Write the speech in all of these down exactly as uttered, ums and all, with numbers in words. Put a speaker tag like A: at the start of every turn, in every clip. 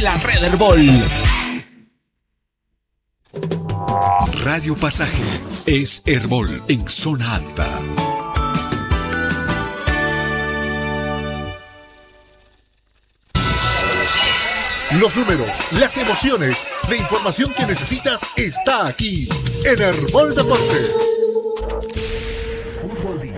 A: la red Herbol.
B: Radio Pasaje es Herbol en zona alta.
C: Los números, las emociones, la información que necesitas está aquí en Herbol Deportes. Fútbol Día.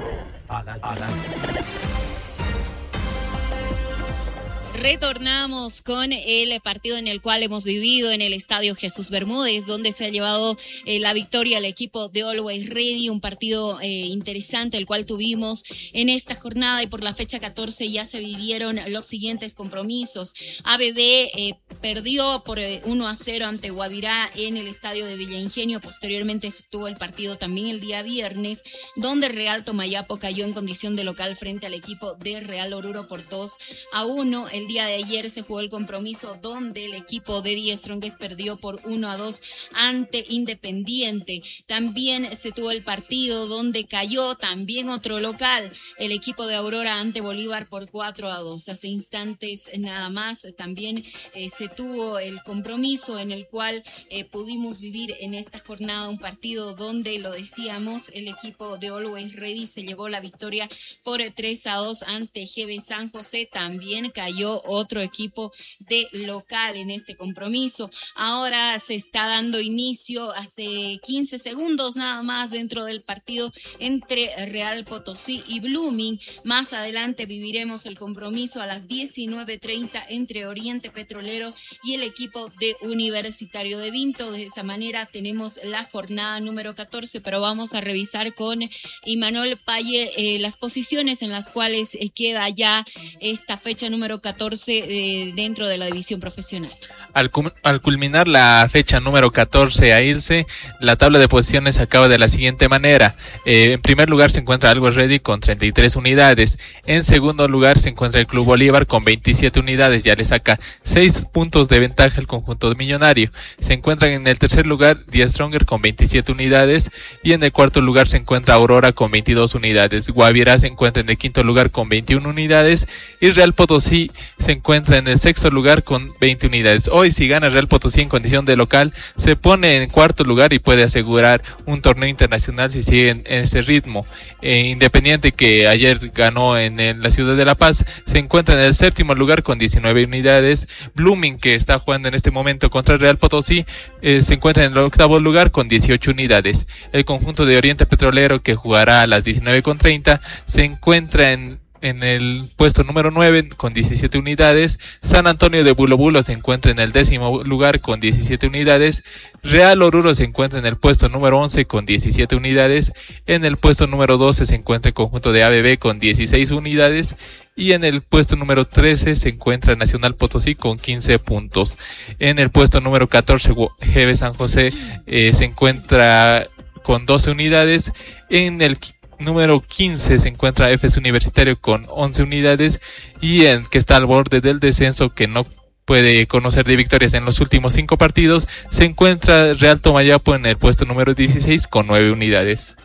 D: Retornamos con el partido en el cual hemos vivido en el Estadio Jesús Bermúdez, donde se ha llevado eh, la victoria al equipo de Always Ready, un partido eh, interesante el cual tuvimos en esta jornada, y por la fecha catorce ya se vivieron los siguientes compromisos. A B B eh, perdió por eh, uno a cero ante Guavirá en el Estadio de Villa Ingenio. Posteriormente se tuvo el partido también el día viernes, donde Real Tomayapo cayó en condición de local frente al equipo de Real Oruro por dos a uno. El día de ayer se jugó el compromiso donde el equipo de Die Strongest perdió por uno a dos ante Independiente. También se tuvo el partido donde cayó también otro local, el equipo de Aurora ante Bolívar por cuatro a dos. Hace instantes nada más también eh, se tuvo el compromiso en el cual eh, pudimos vivir en esta jornada un partido donde, lo decíamos, el equipo de Always Ready se llevó la victoria por tres a dos ante G B San José. También cayó otro equipo de local en este compromiso. Ahora se está dando inicio hace quince segundos nada más dentro del partido entre Real Potosí y Blooming. Más adelante viviremos el compromiso a las diecinueve treinta entre Oriente Petrolero y el equipo de Universitario de Vinto. De esa manera tenemos la jornada número catorce, pero vamos a revisar con Imanol Paye eh, las posiciones en las cuales eh, queda ya esta fecha número catorce eh, dentro de la división profesional.
E: Al, cum- al culminar la fecha número catorce a irse, la tabla de posiciones acaba de la siguiente manera. Eh, en primer lugar se encuentra Always Ready con treinta y tres unidades. En segundo lugar se encuentra el Club Bolívar con veintisiete unidades. Ya le saca seis puntos de ventaja el conjunto millonario. Se encuentran en el tercer lugar Die Stronger con veintisiete unidades. Y en el cuarto lugar se encuentra Aurora con veintidós unidades. Guavirá se encuentra en el quinto lugar con veintiuna unidades. Y Real Potosí se encuentra en el sexto lugar con veinte unidades. Hoy, si gana Real Potosí en condición de local, se pone en cuarto lugar y puede asegurar un torneo internacional si sigue en, en ese ritmo. Eh, Independiente, que ayer ganó en, en la ciudad de La Paz, se encuentra en el séptimo lugar con diecinueve unidades. Blooming, que está jugando en este momento contra Real Potosí, eh, se encuentra en el octavo lugar con dieciocho unidades. El conjunto de Oriente Petrolero, que jugará a las diecinueve con treinta, se encuentra en en el puesto número nueve con diecisiete unidades. San Antonio de Bulo Bulo se encuentra en el décimo lugar con diecisiete unidades. Real Oruro se encuentra en el puesto número once con diecisiete unidades. En el puesto número doce se encuentra el conjunto de A B B con dieciséis unidades. Y en el puesto número trece se encuentra Nacional Potosí con quince puntos. En el puesto número catorce G B San José eh, se encuentra con doce unidades. En el número quince se encuentra F S Universitario con once unidades, y en que está al borde del descenso, que no puede conocer de victorias en los últimos cinco partidos, se encuentra Real Tomayapo en el puesto número dieciséis con nueve unidades.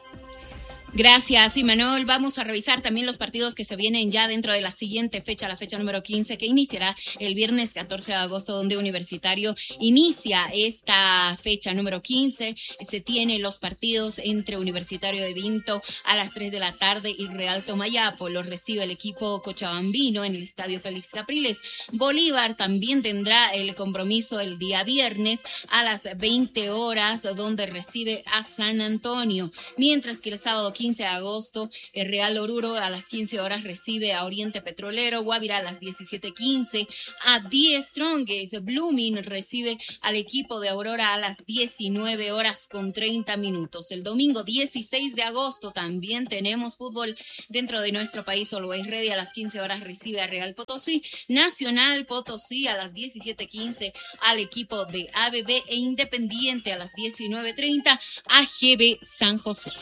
D: Gracias, Imanol. Vamos a revisar también los partidos que se vienen ya dentro de la siguiente fecha, la fecha número quince, que iniciará el viernes catorce de agosto, donde Universitario inicia esta fecha número quince. Se tienen los partidos entre Universitario de Vinto a las tres de la tarde y Real Tomayapo. Los recibe el equipo cochabambino en el Estadio Félix Capriles. Bolívar también tendrá el compromiso el día viernes a las veinte horas, donde recibe a San Antonio. Mientras que el sábado quince de agosto, el Real Oruro a las quince horas recibe a Oriente Petrolero. Guavirá a las diecisiete quince a Die Strongest. Blooming recibe al equipo de Aurora a las diecinueve horas con treinta minutos. El domingo dieciséis de agosto también tenemos fútbol dentro de nuestro país. Always Ready a las quince horas recibe a Real Potosí. Nacional Potosí a las diecisiete quince al equipo de A B B, e Independiente a las diecinueve treinta a G B San José.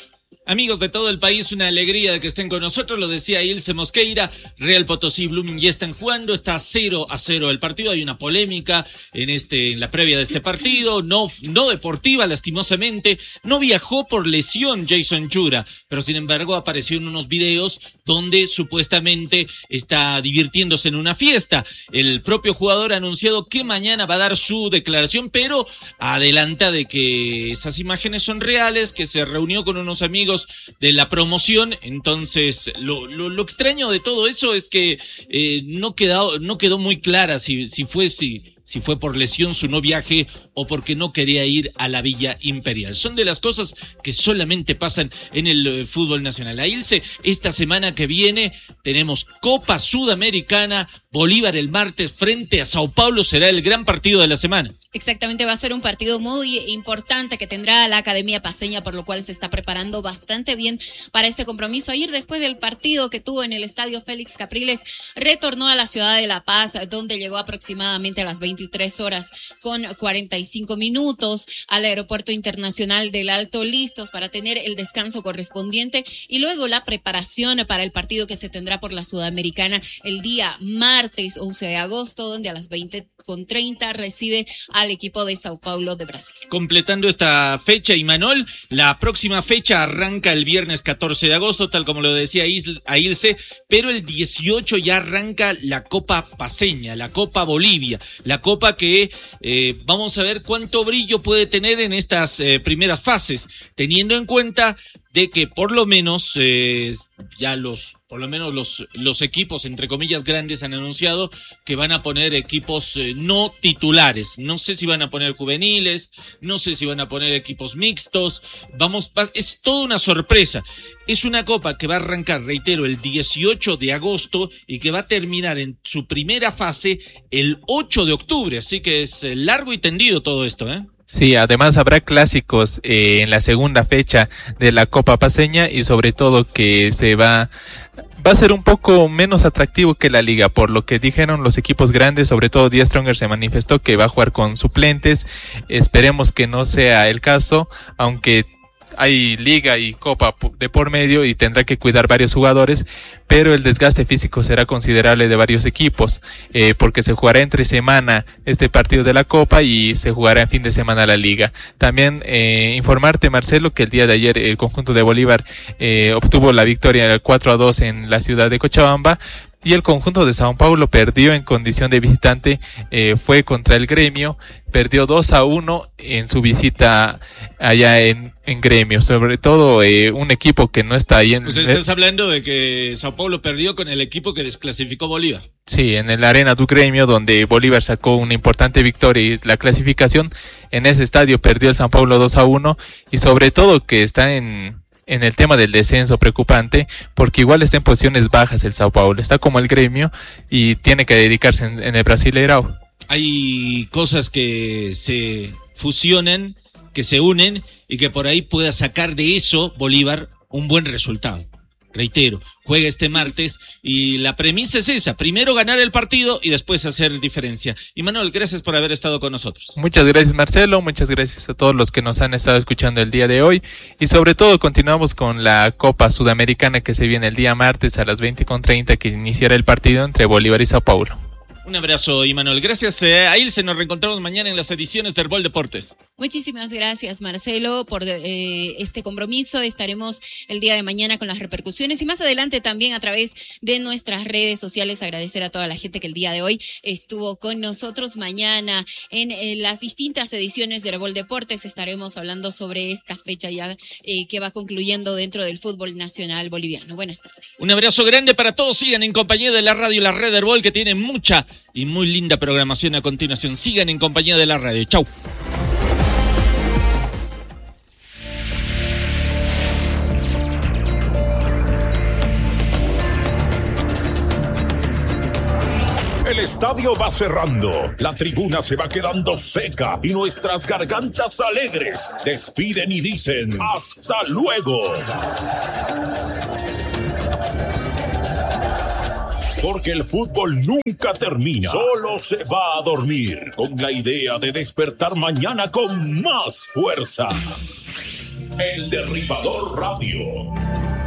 A: Amigos de todo el país, una alegría de que estén con nosotros, lo decía Ilse Mosqueira. Real Potosí y Blooming ya están jugando, está cero a cero el partido, hay una polémica en este en la previa de este partido, no, no deportiva lastimosamente, no viajó por lesión Jason Jura, pero sin embargo apareció en unos videos donde supuestamente está divirtiéndose en una fiesta. El propio jugador ha anunciado que mañana va a dar su declaración, pero adelanta de que esas imágenes son reales, que se reunió con unos amigos de la promoción. Entonces lo, lo, lo extraño de todo eso es que eh, no quedó, no quedó muy clara si, si fue si, si fue por lesión su no viaje o porque no quería ir a la Villa Imperial. Son de las cosas que solamente pasan en el eh, fútbol nacional. A Ilse, esta semana que viene tenemos Copa Sudamericana, Bolívar el martes frente a Sao Paulo, será el gran partido de la semana.
D: Exactamente, va a ser un partido muy importante que tendrá la Academia Paceña, por lo cual se está preparando bastante bien para este compromiso. Ayer, después del partido que tuvo en el Estadio Félix Capriles, retornó a la ciudad de La Paz, donde llegó aproximadamente a las veintitrés horas con cuarenta y cinco minutos al Aeropuerto Internacional del Alto, listos para tener el descanso correspondiente y luego la preparación para el partido que se tendrá por la Sudamericana el día martes once de agosto, donde a las veinte con treinta recibe al equipo de Sao Paulo de Brasil.
A: Completando esta fecha, Imanol, la próxima fecha arranca el viernes catorce de agosto, tal como lo decía a Ilse, pero el dieciocho ya arranca la Copa Paceña, la Copa Bolivia, la Copa que eh, vamos a ver cuánto brillo puede tener en estas eh, primeras fases, teniendo en cuenta de que por lo menos eh, ya los por lo menos los los equipos entre comillas grandes han anunciado que van a poner equipos eh, no titulares. No sé si van a poner juveniles, no sé si van a poner equipos mixtos. Vamos, va, es toda una sorpresa. Es una copa que va a arrancar, reitero, el dieciocho de agosto y que va a terminar en su primera fase el ocho de octubre, así que es largo y tendido todo esto, ¿eh?
E: Sí, además habrá clásicos eh, en la segunda fecha de la Copa Paceña y sobre todo que se va va a ser un poco menos atractivo que la liga, por lo que dijeron los equipos grandes, sobre todo Die Stronger se manifestó que va a jugar con suplentes. Esperemos que no sea el caso, aunque hay liga y copa de por medio y tendrá que cuidar varios jugadores, pero el desgaste físico será considerable de varios equipos, eh, porque se jugará entre semana este partido de la copa y se jugará en fin de semana la liga. También eh, informarte, Marcelo, que el día de ayer el conjunto de Bolívar eh, obtuvo la victoria cuatro a dos en la ciudad de Cochabamba. Y el conjunto de Sao Paulo perdió en condición de visitante, eh, fue contra el Gremio, perdió dos a uno en su visita allá en, en Gremio, sobre todo eh, un equipo que no está ahí en...
A: Pues estás hablando de que Sao Paulo perdió con el equipo que desclasificó Bolívar.
E: Sí, en el Arena do Gremio, donde Bolívar sacó una importante victoria y la clasificación, en ese estadio perdió el Sao Paulo dos a uno y sobre todo que está en... en el tema del descenso preocupante, porque igual está en posiciones bajas el Sao Paulo, está como el Gremio y tiene que dedicarse en, en el Brasileirão.
A: Hay cosas que se fusionan, que se unen y que por ahí pueda sacar de eso Bolívar un buen resultado. Reitero, juega este martes y la premisa es esa, primero ganar el partido y después hacer diferencia. Y Manuel, gracias por haber estado con nosotros.
E: Muchas gracias, Marcelo, muchas gracias a todos los que nos han estado escuchando el día de hoy y sobre todo continuamos con la Copa Sudamericana que se viene el día martes a las veinte con treinta, que iniciará el partido entre Bolívar y Sao Paulo.
A: Un abrazo, Imanol. Gracias eh, a Ilse. Nos reencontramos mañana en las ediciones de Herbol Deportes.
D: Muchísimas gracias, Marcelo, por eh, este compromiso. Estaremos el día de mañana con las repercusiones y más adelante también a través de nuestras redes sociales. Agradecer a toda la gente que el día de hoy estuvo con nosotros. Mañana en eh, las distintas ediciones de Herbol Deportes estaremos hablando sobre esta fecha ya eh, que va concluyendo dentro del fútbol nacional boliviano. Buenas tardes.
A: Un abrazo grande para todos. Sigan en compañía de la radio y la red Herbol, que tiene mucha y muy linda programación a continuación. Sigan en compañía de la radio. Chau.
F: El estadio va cerrando, la tribuna se va quedando seca y nuestras gargantas alegres despiden y dicen ¡hasta luego! Porque el fútbol nunca termina, solo se va a dormir con la idea de despertar mañana con más fuerza. El Derribador Radio.